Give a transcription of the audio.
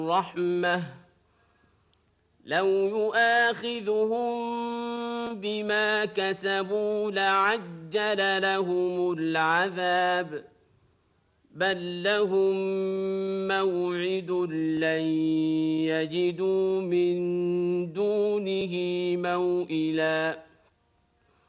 الرحمة لو يؤاخذهم بما كسبوا لعجل لهم العذاب بل لهم موعد لن يجدوا من دونه موئلا